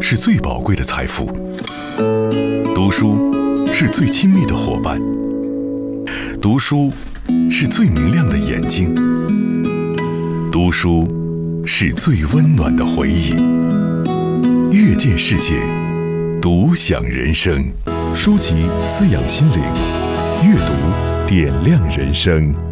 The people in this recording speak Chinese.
是最宝贵的财富，读书是最亲密的伙伴，读书是最明亮的眼睛，读书是最温暖的回忆。阅见世界，读享人生。书籍滋养心灵，阅读点亮人生。